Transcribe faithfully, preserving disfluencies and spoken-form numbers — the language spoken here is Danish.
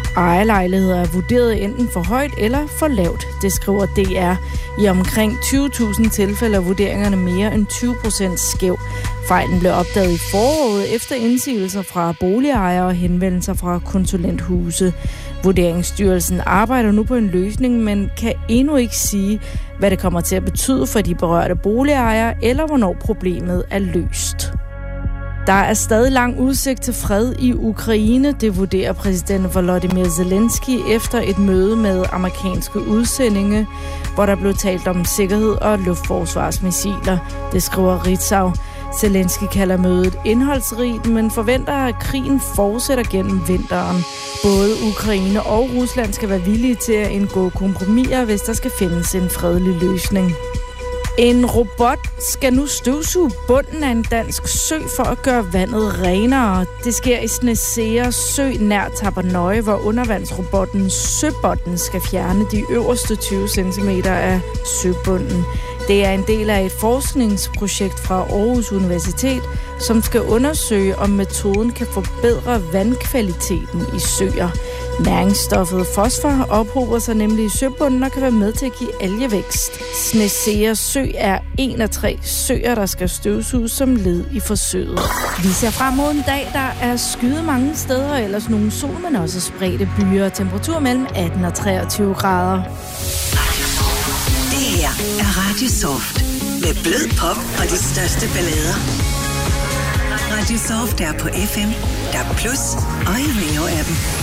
Ejerlejligheder er vurderet enten for højt eller for lavt, det skriver D R. I omkring tyve tusind tilfælde er vurderingerne mere end tyve procent skæv. Fejlen blev opdaget i foråret efter indsigelser fra boligejere og henvendelser fra konsulenthuse. Vurderingsstyrelsen arbejder nu på en løsning, men kan endnu ikke sige, hvad det kommer til at betyde for de berørte boligejere, eller hvornår problemet er løst. Der er stadig lang udsigt til fred i Ukraine, det vurderer præsident Volodymyr Zelensky efter et møde med amerikanske udsendinge, hvor der blev talt om sikkerhed og luftforsvarsmissiler. Det skriver Ritzau. Zelensky kalder mødet indholdsrigt, men forventer, at krigen fortsætter gennem vinteren. Både Ukraine og Rusland skal være villige til at indgå kompromiser, hvis der skal findes en fredelig løsning. En robot skal nu støvsuge bunden af en dansk sø for at gøre vandet renere. Det sker i Snesea Sø nær Tabernøje, hvor undervandsrobotten Søbotten skal fjerne de øverste tyve centimeter af søbunden. Det er en del af et forskningsprojekt fra Aarhus Universitet, som skal undersøge, om metoden kan forbedre vandkvaliteten i søer. Næringsstoffet fosfor ophober sig nemlig i søbunden og kan være med til at give algevækst. Snesea Sø er en af tre søer, der skal støvsuges som led i forsøget. Vi ser frem mod en dag, der er skyet mange steder, ellers nogle sol, men også spredte byer. Temperatur mellem atten og treogtyve grader. Det her er Radio Soft med blød pop og de største ballader. Radio Soft er på F M, D A B plus og i Rio appen.